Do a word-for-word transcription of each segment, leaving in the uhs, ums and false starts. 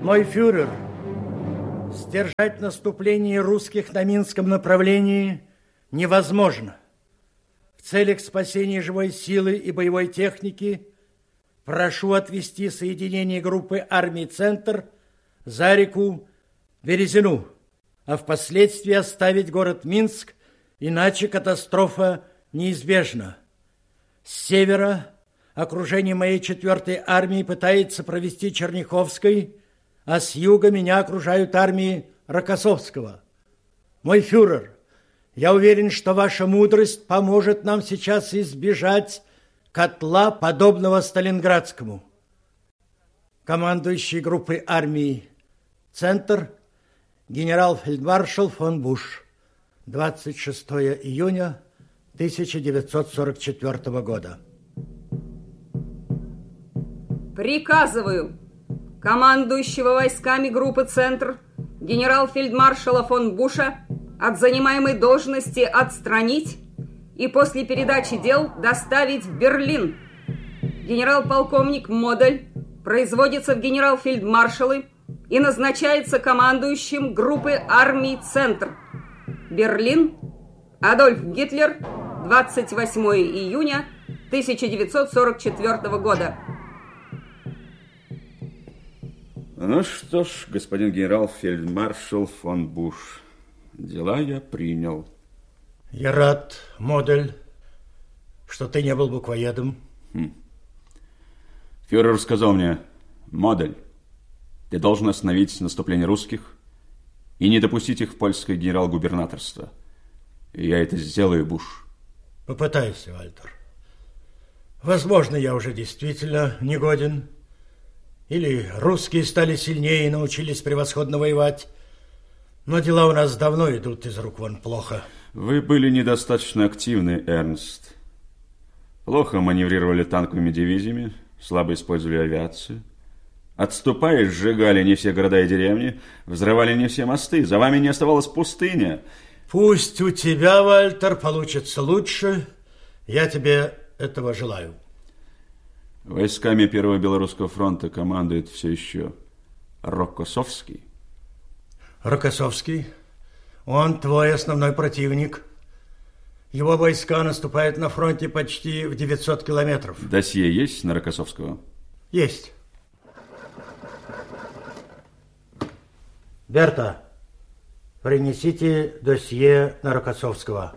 Мой фюрер, сдержать наступление русских на Минском направлении невозможно. В целях спасения живой силы и боевой техники прошу отвести соединение группы армий «Центр» за реку Березину, а впоследствии оставить город Минск, иначе катастрофа неизбежна. С севера окружение моей четвертой армии пытается провести Черняховской, а с юга меня окружают армии Рокоссовского. Мой фюрер, я уверен, что ваша мудрость поможет нам сейчас избежать котла, подобного Сталинградскому. Командующий группой армии «Центр» генерал-фельдмаршал фон Буш. двадцать шестого июня тысяча девятьсот сорок четвёртого года. Приказываю командующего войсками группы «Центр» генерал-фельдмаршала фон Буша от занимаемой должности отстранить и после передачи дел доставить в Берлин. Генерал-полковник Модель производится в генерал-фельдмаршалы и назначается командующим группы армий «Центр». Берлин, Адольф Гитлер, двадцать восьмого июня тысяча девятьсот сорок четвёртого года. Ну что ж, господин генерал-фельдмаршал фон Буш, дела я принял. Я рад, Модель, что ты не был буквоедом. Хм. Фюрер сказал мне: Модель, ты должен остановить наступление русских и не допустить их в польское генерал-губернаторство. И я это сделаю, Буш. Попытайся, Вальтер. Возможно, я уже действительно негоден. Или русские стали сильнее и научились превосходно воевать. Но дела у нас давно идут из рук вон плохо. Вы были недостаточно активны, Эрнст. Плохо маневрировали танковыми дивизиями, слабо использовали авиацию. Отступая, сжигали не все города и деревни, взрывали не все мосты. За вами не оставалась пустыня. Пусть у тебя, Вальтер, получится лучше. Я тебе этого желаю. Войсками Первого Белорусского фронта командует все еще Рокоссовский. Рокоссовский? Он твой основной противник. Его войска наступают на фронте почти в девятьсот километров. Досье есть на Рокоссовского? Есть. Берта, принесите досье на Рокоссовского.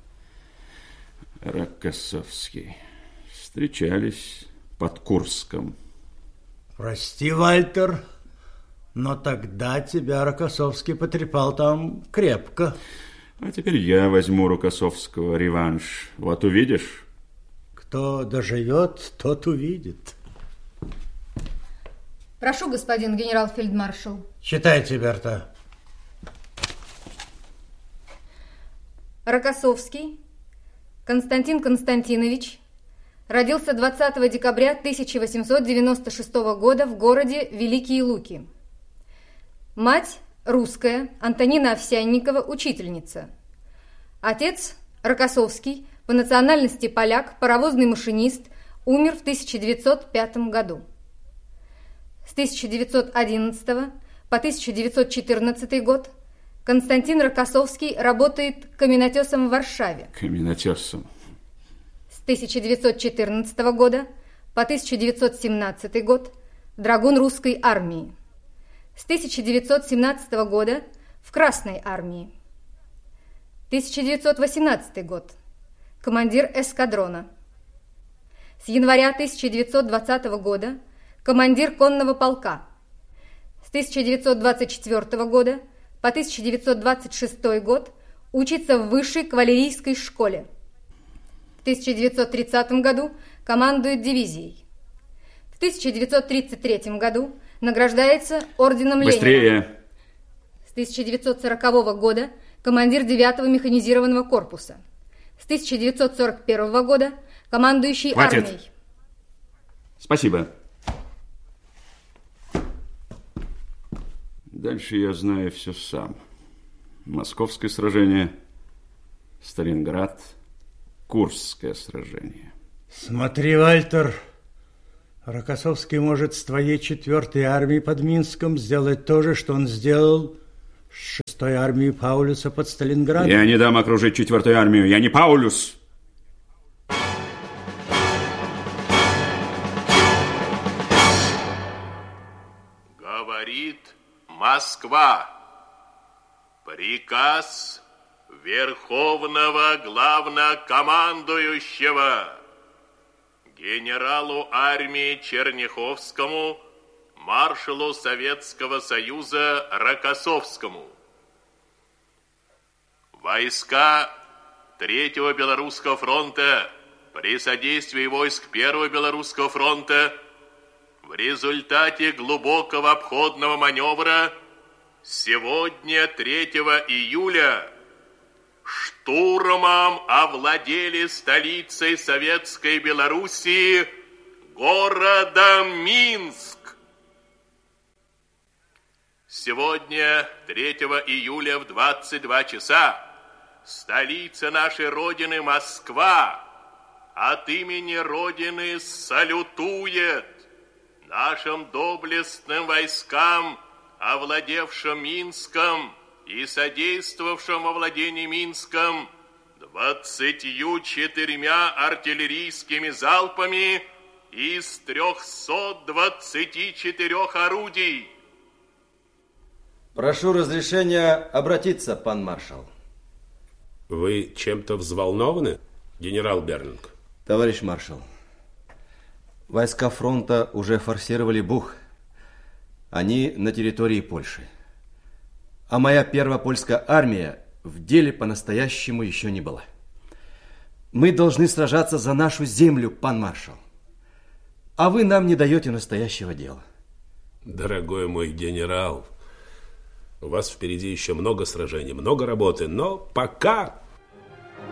Рокоссовский. Встречались под Курском. Прости, Вальтер, но тогда тебя Рокоссовский потрепал там крепко. А теперь я возьму Рокоссовского реванш. Вот увидишь. Кто доживет, тот увидит. Прошу, господин генерал-фельдмаршал. Читайте, Берта. Рокоссовский Константин Константинович родился двадцатого декабря тысяча восемьсот девяносто шестого года в городе Великие Луки. Мать русская, Антонина Овсянникова, учительница. Отец Рокоссовский, по национальности поляк, паровозный машинист, умер в тысяча девятьсот пятом году. С тысяча девятьсот одиннадцатого по тысяча девятьсот четырнадцатый год Константин Рокоссовский работает каменотесом в Варшаве. Каменотесом. С тысяча девятьсот четырнадцатого года по тысяча девятьсот семнадцатый год драгун русской армии. С тысяча девятьсот семнадцатого года в Красной армии. тысяча девятьсот восемнадцатый год. Командир эскадрона. С января тысяча девятьсот двадцатого года командир конного полка. С тысяча девятьсот двадцать четвёртого года по тысяча девятьсот двадцать шестой год учится в высшей кавалерийской школе. В тысяча девятьсот тридцатом году командует дивизией. В тысяча девятьсот тридцать третьем году награждается орденом Быстрее. Ленина. С тысяча девятьсот сорокового года командир девятого механизированного корпуса. С тысяча девятьсот сорок первого года командующий Хватит. армией. Спасибо. Дальше я знаю все сам. Московское сражение, Сталинград, Курское сражение. Смотри, Вальтер, Рокоссовский может с твоей четвертой армией под Минском сделать то же, что он сделал с шестой армией Паулюса под Сталинградом. Я не дам окружить четвертую армию. Я не Паулюс. Говорит Москва. Приказ Верховного Главнокомандующего генералу армии Черняховскому, маршалу Советского Союза Рокоссовскому. Войска Третьего Белорусского фронта при содействии войск Первого Белорусского фронта в результате глубокого обходного маневра сегодня, третьего июля, штурмом овладели столицей Советской Белоруссии городом Минск. Сегодня, третьего июля в двадцать два часа, столица нашей Родины Москва от имени Родины салютует нашим доблестным войскам, овладевшим Минском и содействовавшим овладению Минском двадцатью четырьмя артиллерийскими залпами из трехсот двадцати четырех орудий. Прошу разрешения обратиться, пан маршал. Вы чем-то взволнованы, генерал Берлинг? Товарищ маршал, войска фронта уже форсировали Буг. Они на территории Польши. А моя первая польская армия в деле по-настоящему еще не была. Мы должны сражаться за нашу землю, пан маршал. А вы нам не даете настоящего дела. Дорогой мой генерал, у вас впереди еще много сражений, много работы, но пока